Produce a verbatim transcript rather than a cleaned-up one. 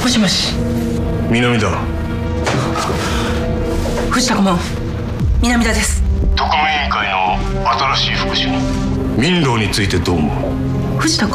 もしもし。 南だ。 藤田顧問、南田です。 特務委員会の新しい副主任、民労についてどう思う？ 藤田